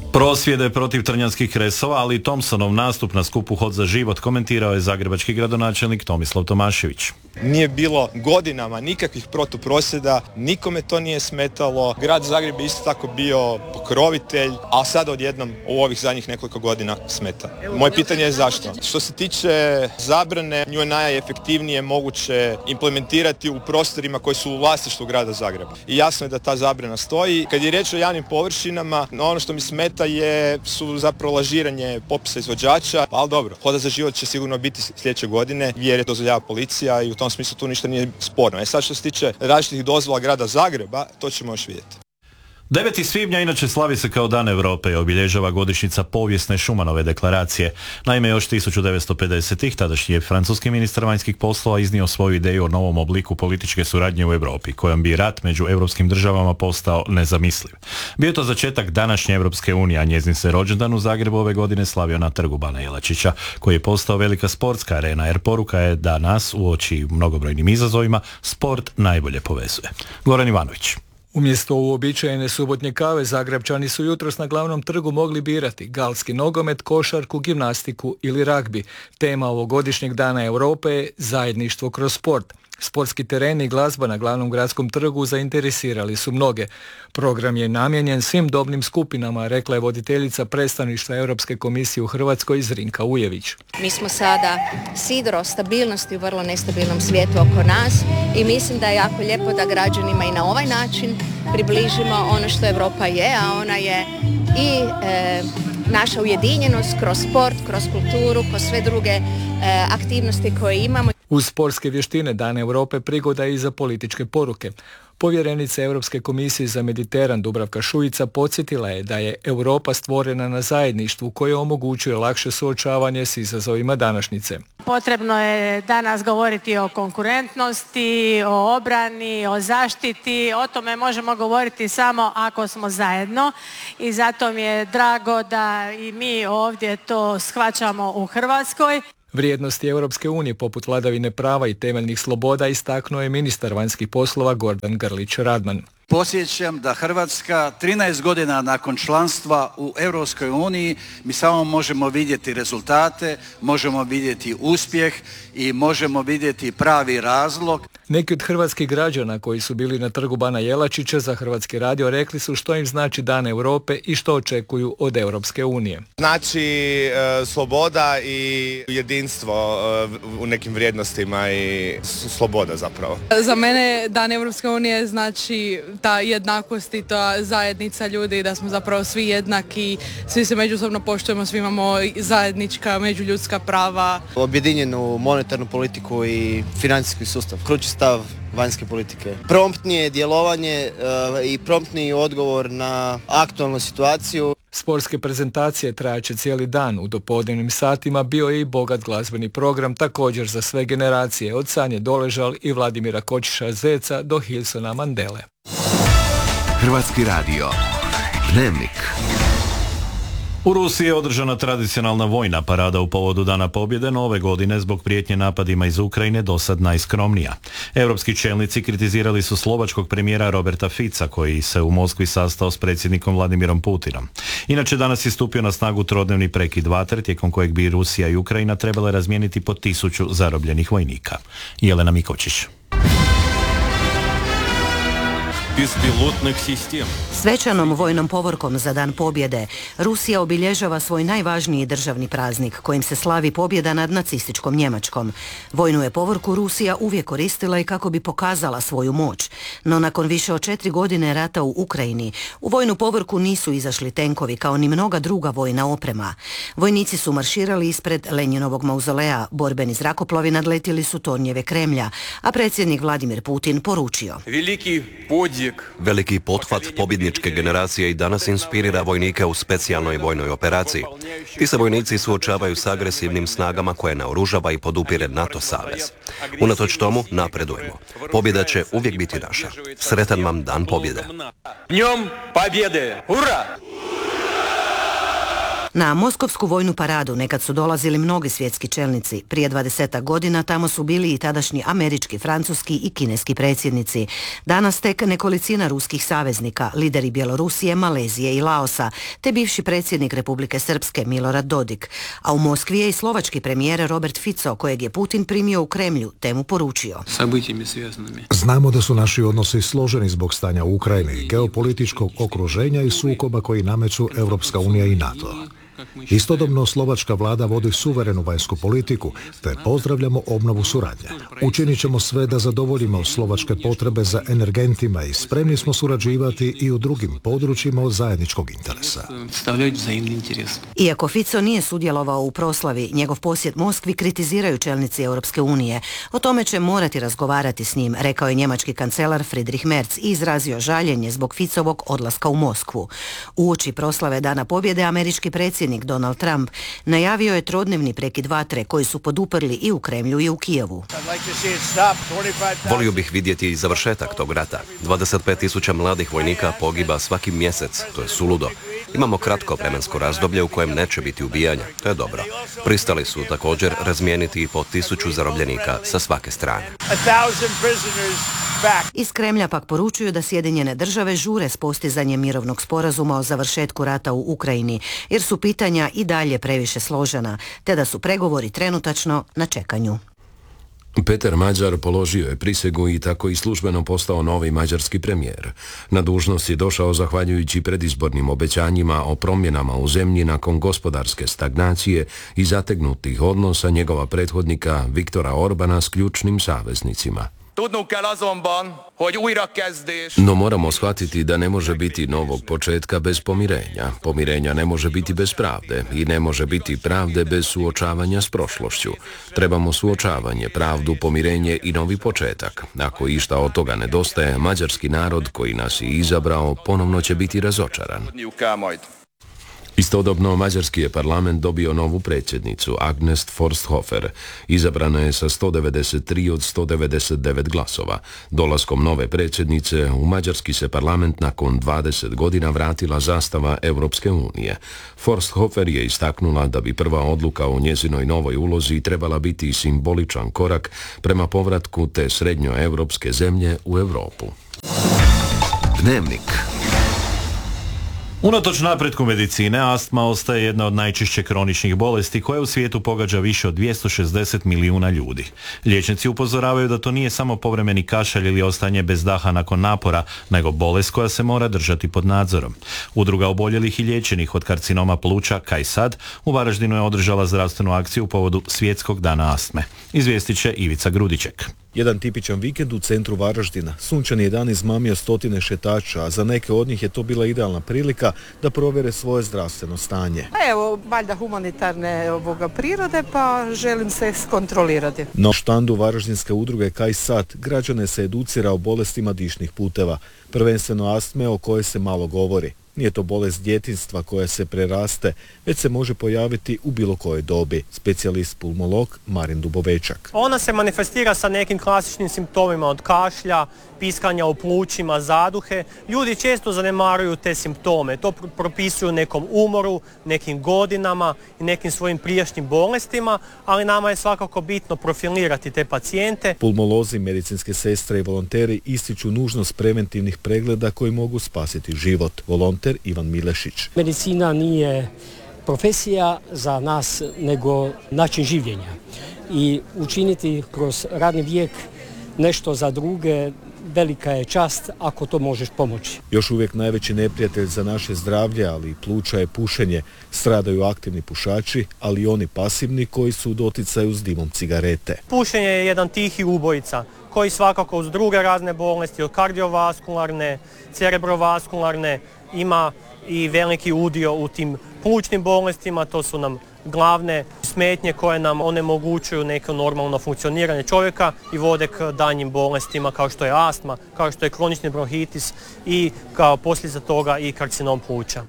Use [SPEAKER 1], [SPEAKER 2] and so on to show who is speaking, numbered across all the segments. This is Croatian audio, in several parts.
[SPEAKER 1] Prosvjede protiv trnjanskih kresova, ali i Thompsonov nastup na skupu Hod za život komentirao je zagrebački gradonačelnik Tomislav Tomašević.
[SPEAKER 2] Nije bilo godinama nikakvih protuprosvjeda, nikome to nije smetalo. Grad Zagreb je isto tako bio pokrovitelj, a sada odjednom u ovih zadnjih nekoliko godina smeta. Moje pitanje je zašto? Što se tiče zabrane, nju je najefektivnije moguće implementirati u prostorima koji su u vlasništvu grada Zagreba. I jasno je da ta zabrana stoji. Kad je riječ o javnim površinama, ono što mi smeta su zapravo lažiranje popisa izvođača, ali dobro, Hoda za život će sigurno biti sljedeće godine jer je dozvoljava policija i u tom smislu tu ništa nije sporno. Sad što se tiče različitih dozvola grada Zagreba, to ćemo još vidjeti.
[SPEAKER 1] 9. svibnja inače slavi se kao Dan Europe i obilježava godišnjica povijesne Schumanove deklaracije. Naime, još 1950-ih tadašnji je francuski ministar vanjskih poslova iznio svoju ideju o novom obliku političke suradnje u Europi, kojom bi rat među europskim državama postao nezamisliv. Bio je to začetak današnje Europske unije, a njezin se rođendan u Zagrebu ove godine slavio na Trgu Bana Jelačića, koji je postao velika sportska arena, jer poruka je da nas uoči mnogobrojnim izazovima sport najbolje povezuje. Goran Ivanović.
[SPEAKER 3] Umjesto uobičajene subotnje kave, Zagrebčani su jutros na glavnom trgu mogli birati galski nogomet, košarku, gimnastiku ili ragbi. Tema ovogodišnjeg Dana Europe je zajedništvo kroz sport. Sportski tereni i glazba na glavnom gradskom trgu zainteresirali su mnoge. Program je namijenjen svim dobnim skupinama, rekla je voditeljica predstavništva Europske komisije u Hrvatskoj Zrinka Ujević.
[SPEAKER 4] Mi smo sada sidro stabilnosti u vrlo nestabilnom svijetu oko nas i mislim da je jako lijepo da građanima i na ovaj način približimo ono što Europa je, a ona je i naša ujedinjenost kroz sport, kroz kulturu, kroz sve druge aktivnosti koje imamo.
[SPEAKER 3] Uz sportske vještine Dan Europe prigoda je i za političke poruke. Povjerenica Europske komisije za Mediteran Dubravka Šuica podsjetila je da je Europa stvorena na zajedništvu koje omogućuje lakše suočavanje s izazovima današnjice.
[SPEAKER 5] Potrebno je danas govoriti o konkurentnosti, o obrani, o zaštiti. O tome možemo govoriti samo ako smo zajedno i zato mi je drago da i mi ovdje to shvaćamo u Hrvatskoj.
[SPEAKER 3] Vrijednosti Europske unije poput vladavine prava i temeljnih sloboda istaknuo je ministar vanjskih poslova Gordan Grlić Radman.
[SPEAKER 6] Podsjećam da Hrvatska 13 godina nakon članstva u Europskoj uniji mi samo možemo vidjeti rezultate, možemo vidjeti uspjeh i možemo vidjeti pravi razlog.
[SPEAKER 3] Neki od hrvatskih građana koji su bili na Trgu Bana Jelačića za Hrvatski radio rekli su što im znači Dan Europe i što očekuju od Europske unije.
[SPEAKER 2] Znači sloboda i jedinstvo u nekim vrijednostima i sloboda zapravo.
[SPEAKER 7] Za mene Dan Europske unije znači ta jednakost i ta zajednica ljudi, da smo zapravo svi jednaki, svi se međusobno poštujemo, svi imamo zajednička međuljudska prava.
[SPEAKER 8] Objedinjenu monetarnu politiku i financijski sustav, krući stav vanjske politike. Promptnije djelovanje i promptniji odgovor na aktualnu situaciju.
[SPEAKER 3] Sportske prezentacije trajaće cijeli dan. U dopodnevnim satima bio je i bogat glazbeni program, također za sve generacije, od Sanje Doležal i Vladimira Kočiša Zeca do Hilsona Mandele.
[SPEAKER 9] Hrvatski radio. Dnevnik.
[SPEAKER 1] U Rusiji je održana tradicionalna vojna parada u povodu Dana pobjede, no ove godine zbog prijetnje napadima iz Ukrajine dosad najskromnija. Europski čelnici kritizirali su slovačkog premijera Roberta Fica, koji se u Moskvi sastao s predsjednikom Vladimirom Putinom. Inače, danas je stupio na snagu trodnevni prekid vatre, tijekom kojeg bi Rusija i Ukrajina trebale razmijeniti po 1000 zarobljenih vojnika. Jelena Mikočić.
[SPEAKER 10] Svečanom vojnom povorkom za Dan pobjede Rusija obilježava svoj najvažniji državni praznik kojim se slavi pobjeda nad nacističkom Njemačkom. Vojnu je povorku Rusija uvijek koristila i kako bi pokazala svoju moć. No nakon više od 4 godine rata u Ukrajini, u vojnu povorku nisu izašli tenkovi kao ni mnoga druga vojna oprema. Vojnici su marširali ispred Lenjinovog mauzoleja, borbeni zrakoplovi nadletili su tornjeve Kremlja, a predsjednik Vladimir Putin poručio:
[SPEAKER 11] Veliki pothvat pobjedničke generacije i danas inspirira vojnike u specijalnoj vojnoj operaciji. Ti se vojnici suočavaju s agresivnim snagama koje naoružava i podupire NATO savez. Unatoč tomu napredujemo. Pobjeda će uvijek biti naša. Sretan vam Dan pobjede.
[SPEAKER 12] Dnjem pobjede! Ura!
[SPEAKER 10] Na Moskovsku vojnu paradu nekad su dolazili mnogi svjetski čelnici. Prije 20 godina tamo su bili i tadašnji američki, francuski i kineski predsjednici. Danas tek nekolicina ruskih saveznika, lideri Bjelorusije, Malezije i Laosa, te bivši predsjednik Republike Srpske Milorad Dodik. A u Moskvi je i slovački premijer Robert Fico, kojeg je Putin primio u Kremlju, te mu poručio.
[SPEAKER 12] Znamo da su naši odnosi složeni zbog stanja u Ukrajini, geopolitičkog okruženja i sukoba koji nameću Europska unija i NATO. Istodobno slovačka vlada vodi suverenu vanjsku politiku, te pozdravljamo obnovu suradnje. Učinit ćemo sve da zadovoljimo slovačke potrebe za energentima i spremni smo surađivati i u drugim područjima od zajedničkog interesa.
[SPEAKER 10] Iako Fico nije sudjelovao u proslavi, njegov posjet Moskvi kritiziraju čelnici Europske unije. O tome će morati razgovarati s njim, rekao je njemački kancelar Friedrich Merz i izrazio žaljenje zbog Ficovog odlaska u Moskvu. Uoči proslave Dana pobjede američki predsjednik Donald Trump najavio je trodnevni prekid vatre koji su poduprli i u Kremlju i u Kijevu.
[SPEAKER 11] Volio bih vidjeti i završetak tog rata. 25.000 mladih vojnika pogiba svaki mjesec, to je suludo. Imamo kratko vremensko razdoblje u kojem neće biti ubijanja, to je dobro. Pristali su također razmijeniti i po 1000 zarobljenika sa svake strane.
[SPEAKER 10] Iz Kremlja pak poručuju da Sjedinjene države žure s postizanjem mirovnog sporazuma o završetku rata u Ukrajini, jer su pitanja i dalje previše složena, te da su pregovori trenutačno na čekanju.
[SPEAKER 13] Peter Mađar položio je prisegu i tako i službeno postao novi mađarski premijer. Na dužnost je došao zahvaljujući predizbornim obećanjima o promjenama u zemlji nakon gospodarske stagnacije i zategnutih odnosa njegova prethodnika Viktora Orbana s ključnim saveznicima. No moramo shvatiti da ne može biti novog početka bez pomirenja. Pomirenja ne može biti bez pravde i ne može biti pravde bez suočavanja s prošlošću. Trebamo suočavanje, pravdu, pomirenje i novi početak. Ako išta od toga nedostaje, mađarski narod koji nas je izabrao ponovno će biti razočaran. Istodobno, mađarski je parlament dobio novu predsjednicu, Agnes Forsthofer. Izabrana je sa 193 od 199 glasova. Dolaskom nove predsjednice, u mađarski se parlament nakon 20 godina vratila zastava Europske unije. Forsthofer je istaknula da bi prva odluka o njezinoj novoj ulozi trebala biti simboličan korak prema povratku te srednjoevropske zemlje u Europu.
[SPEAKER 9] Dnevnik.
[SPEAKER 1] Unatoč napretku medicine, astma ostaje jedna od najčešće kroničnih bolesti koja u svijetu pogađa više od 260 milijuna ljudi. Liječnici upozoravaju da to nije samo povremeni kašalj ili ostanje bez daha nakon napora, nego bolest koja se mora držati pod nadzorom. Udruga oboljelih i liječenih od karcinoma pluća KAISAD u Varaždinu je održala zdravstvenu akciju u povodu Svjetskog dana astme. Izvijestit će Ivica Grudiček.
[SPEAKER 14] Jedan tipičan vikend u centru Varaždina. Sunčani je dan izmamio stotine šetača, a za neke od njih je to bila idealna prilika da provjere svoje zdravstveno stanje.
[SPEAKER 15] Evo, valjda humanitarne prirode, pa želim se skontrolirati.
[SPEAKER 14] Na štandu Varaždinske udruge KAISAD građane se educira o bolestima dišnih puteva, prvenstveno astme o kojoj se malo govori. Nije to bolest djetinjstva koja se preraste, već se može pojaviti u bilo kojoj dobi. Specijalist pulmolog Marin Dubovečak.
[SPEAKER 16] Ona se manifestira sa nekim klasičnim simptomima od kašlja, piskanja u plućima, zaduhe. Ljudi često zanemaruju te simptome. To propisuju nekom umoru, nekim godinama i nekim svojim prijašnjim bolestima, ali nama je svakako bitno profilirati te pacijente.
[SPEAKER 14] Pulmolozi, medicinske sestre i volonteri ističu nužnost preventivnih pregleda koji mogu spasiti život. Volonter Ivan Milešić.
[SPEAKER 17] Medicina nije profesija za nas, nego način življenja. I učiniti kroz radni vijek nešto za druge, velika je čast ako to možeš pomoći.
[SPEAKER 14] Još uvijek najveći neprijatelj za naše zdravlje, ali i pluća je pušenje. Stradaju aktivni pušači, ali i oni pasivni koji su u doticaju s dimom cigarete.
[SPEAKER 16] Pušenje je jedan tihi ubojica koji svakako uz druge razne bolesti, od kardiovaskularne, cerebrovaskularne, ima i veliki udio u tim plućnim bolestima. To su nam glavne smetnje koje nam onemogućuju neko normalno funkcioniranje čovjeka i vode k daljnjim bolestima kao što je astma, kao što je kronični bronhitis i kao posljedica toga i karcinom pluća.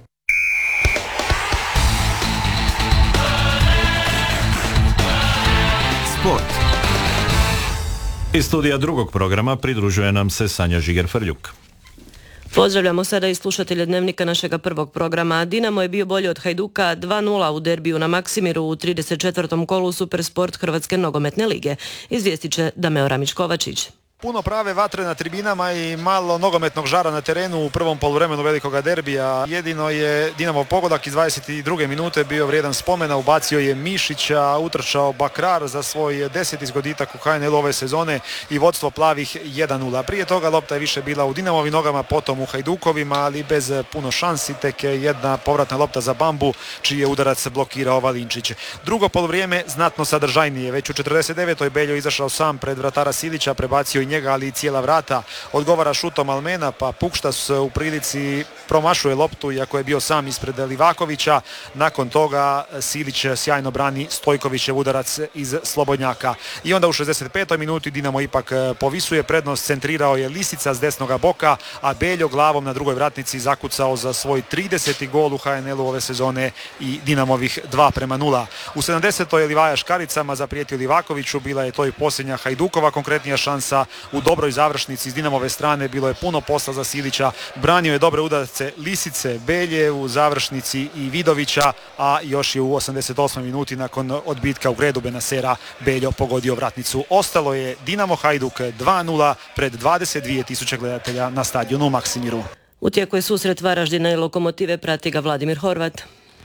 [SPEAKER 9] Sport.
[SPEAKER 1] Iz studija drugog programa pridružuje nam se Sanja Žiger-Frljuk.
[SPEAKER 18] Pozdravljamo sada i slušatelje Dnevnika našega prvog programa. Dinamo je bio bolji od Hajduka 2:0 u derbiju na Maksimiru u 34. kolu Supersport Hrvatske nogometne lige. Izvijestit će Dameo Ramić-Kovačić.
[SPEAKER 19] Puno prave vatre na tribinama i malo nogometnog žara na terenu u prvom poluvremenu velikoga derbija. Jedino je Dinamov pogodak iz 22. minute bio vrijedan spomena. Ubacio je Mišića, utrčao Bakrar za svoj 10. zgoditak u HNL ove sezone i vodstvo plavih 1:0. Prije toga lopta je više bila u Dinamovim nogama, potom u Hajdukovima, ali bez puno šansi. Tek jedna povratna lopta za Bambu, čiji je udarac blokirao Valinčić. Drugo poluvrijeme znatno sadržajnije. Već u 49. Beljo izašao sam pred vratara Silića, prebacio i njega, ali i cijela vrata. Odgovara šutom Almena, pa Pukštas u prilici promašuje loptu, iako je bio sam ispred Livakovića. Nakon toga Silić sjajno brani Stojkovićev udarac iz slobodnjaka. I onda u 65. minuti Dinamo ipak povisuje prednost, centrirao je Lisica s desnoga boka, a Beljo glavom na drugoj vratnici zakucao za svoj 30. gol u HNL-u ove sezone i Dinamovih 2:0. U 70. je Livaja škaricama zaprijetio Livakoviću, bila je to i posljednja Hajdukova konkretnija šansa. U dobroj završnici iz Dinamove strane bilo je puno posla za Silića, branio je dobre udarce Lisice, Belje u završnici i Vidovića, a još je u 88. minuti nakon odbitka u gredu Benasera Beljo pogodio vratnicu. Ostalo je Dinamo Hajduk 2:0 pred 22.000 gledatelja na stadionu u Maksimiru.
[SPEAKER 18] U tijeku je susret Varaždina i Lokomotive, prati ga Vladimir Horvat.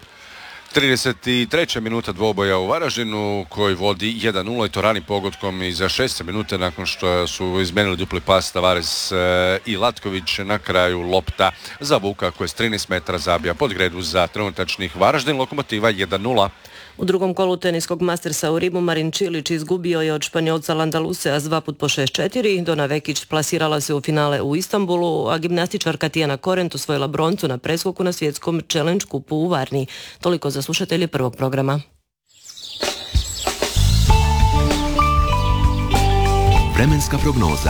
[SPEAKER 20] 33. minuta dvoboja u Varaždinu koji vodi 1:0 i to ranim pogodkom i za 6 minute nakon što su izmenili dupli pas Tavares i Latković. Na kraju lopta za Vuka koji s 13 metara zabija pod gredu za trenutačnih Varaždin. Lokomotiva 1:0.
[SPEAKER 18] U drugom kolu teniskog Mastersa u Rimu Marin Čilić izgubio je od Španjolca Landalusea s 2 puta po 6-4. Dona Vekić plasirala se u finale u Istanbulu, a gimnastičarka Tijana Korent osvojila broncu na preskoku na svjetskom Challenge kupu u Varni. Toliko za slušatelje prvog programa.
[SPEAKER 9] Vremenska prognoza.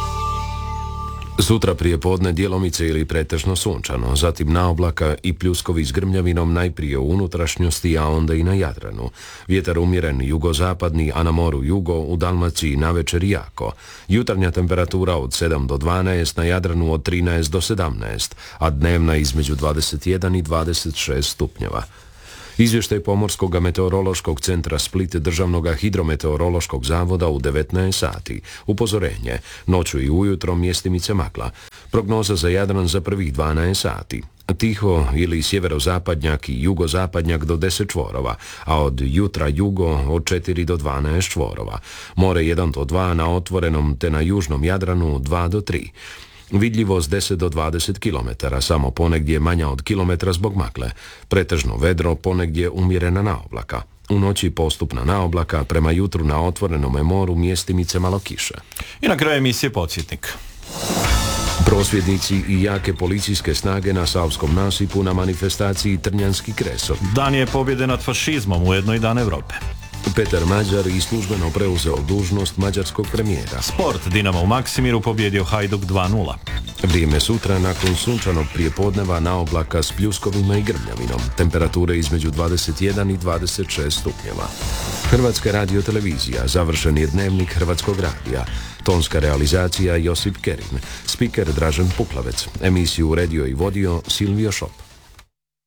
[SPEAKER 13] Sutra prije podne djelomice ili pretežno sunčano, zatim naoblaka i pljuskovi s grmljavinom najprije u unutrašnjosti, a onda i na Jadranu. Vjetar umjeren jugozapadni, a na moru jugo, u Dalmaciji navečer jako. Jutarnja temperatura od 7 do 12, na Jadranu od 13 do 17, a dnevna između 21 i 26 stupnjeva. Izvještaj Pomorskog meteorološkog centra Split Državnog hidrometeorološkog zavoda u 19 sati. Upozorenje, noću i ujutro mjestimice magla. Prognoza za Jadran za prvih 12 sati. Tiho ili sjeverozapadnjak i jugozapadnjak do 10 čvorova, a od jutra jugo od 4 do 12 čvorova. More 1 do 2 na otvorenom te na južnom Jadranu 2 do 3. Vidljivost 10 do 20 km, samo ponegdje manja od kilometra zbog magle. Pretežno vedro, ponegdje umjerena naoblaka. U noći postupna naoblaka, prema jutru na otvorenome moru mjestimice malo kiše.
[SPEAKER 1] I na kraju emisije podsjetnik.
[SPEAKER 13] Prosvjednici i jake policijske snage na Savskom nasipu na manifestaciji Trnjanski kresov.
[SPEAKER 1] Dan je pobjede nad fašizmom, ujedno i Dan Europe.
[SPEAKER 13] Petar Mađar i službeno preuzeo dužnost mađarskog premijera.
[SPEAKER 1] Sport, Dinamo u Maksimiru pobjedio Hajduk 2:0.
[SPEAKER 13] Vrijeme sutra nakon sunčanog prijepodneva naoblaka s pljuskovima i grmljavinom. Temperature između 21 i 26 stupnjeva. Hrvatska radiotelevizija, završen je Dnevnik Hrvatskog radija. Tonska realizacija Josip Kerin. Spiker Dražen Puklavec. Emisiju uredio i vodio Silvio Šop.